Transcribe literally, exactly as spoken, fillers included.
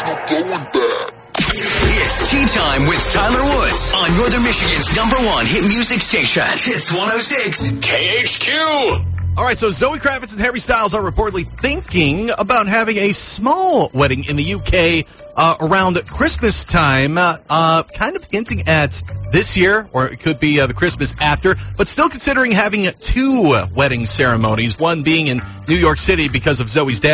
no going back. It's Tea Time with Tyler Woods on Northern Michigan's number one hit music station. Hits one oh six K H Q. All right, so Zoe Kravitz and Harry Styles are reportedly thinking about having a small wedding in the U K uh, around Christmas time, uh, uh, kind of hinting at this year, or it could be uh, the Christmas after, but still considering having two wedding ceremonies, one being in New York City because of Zoe's dad.